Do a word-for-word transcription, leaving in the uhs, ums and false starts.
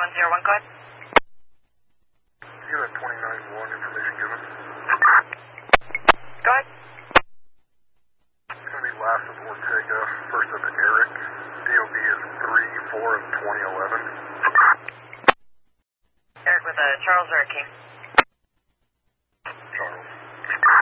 one zero one code. You have twenty-nine one information given. Go ahead. It's going to be last of Ortega, first of Eric. D O B is three four of twenty eleven. Eric with uh, Charles or King.